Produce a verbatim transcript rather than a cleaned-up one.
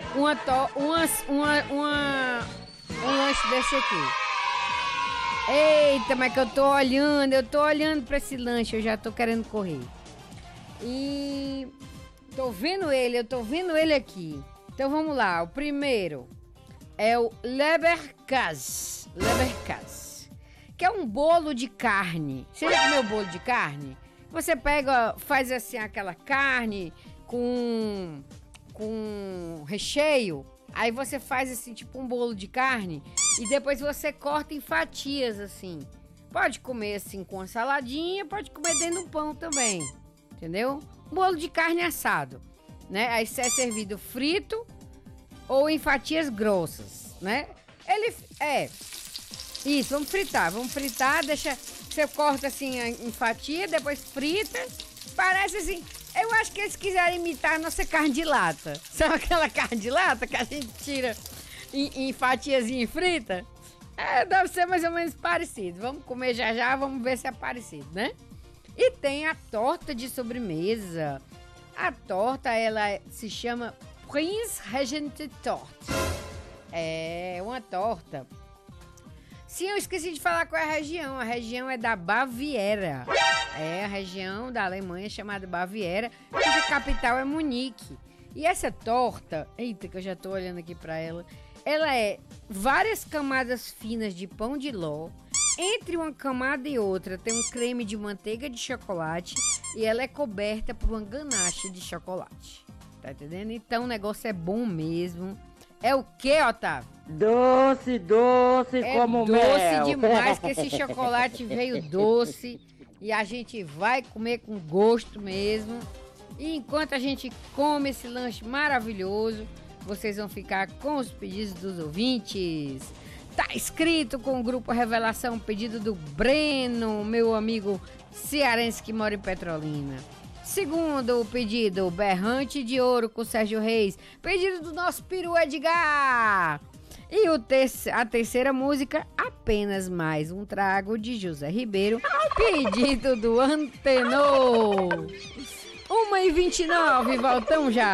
uma, to, uma, uma, uma, um lanche desse aqui. Eita, mas que eu tô olhando, eu tô olhando pra esse lanche, eu já tô querendo correr. E tô vendo ele, eu tô vendo ele aqui. Então vamos lá, o primeiro é o Leberkäse. Leberkäse, que é um bolo de carne. Você já comeu bolo de carne? Você pega, faz assim aquela carne com, com recheio. Aí você faz assim, tipo um bolo de carne. E depois você corta em fatias, assim. Pode comer assim com uma saladinha, pode comer dentro do pão também. Entendeu? Bolo de carne assado, né? Aí isso é servido frito ou em fatias grossas, né? Ele é... Isso, vamos fritar. Vamos fritar, deixa... Você corta assim em fatia, depois frita. Parece assim... Eu acho que eles quiseram imitar a nossa carne de lata. Sabe aquela carne de lata que a gente tira em, em fatiazinha e frita? É, deve ser mais ou menos parecido. Vamos comer já já, vamos ver se é parecido, né? E tem a torta de sobremesa. A torta, ela se chama Prinz Regent Torte. É uma torta. Sim, eu esqueci de falar qual é a região. A região é da Baviera. É a região da Alemanha chamada Baviera, cuja capital é Munique. E essa torta, eita que eu já tô olhando aqui pra ela, ela é várias camadas finas de pão de ló. Entre uma camada e outra tem um creme de manteiga de chocolate e ela é coberta por uma ganache de chocolate. Tá entendendo? Então o negócio é bom mesmo. É o que, Otávio? Doce, doce é como doce mel. Doce demais, que esse chocolate veio doce. E a gente vai comer com gosto mesmo. E enquanto a gente come esse lanche maravilhoso, vocês vão ficar com os pedidos dos ouvintes. Tá escrito com o Grupo Revelação, pedido do Breno, meu amigo cearense que mora em Petrolina. Segundo o pedido, Berrante de Ouro com Sérgio Reis, pedido do nosso peru Edgar. E o te- a terceira música, Apenas Mais Um Trago, de José Ribeiro, pedido do Antenor. uma e vinte e nove, voltamos já.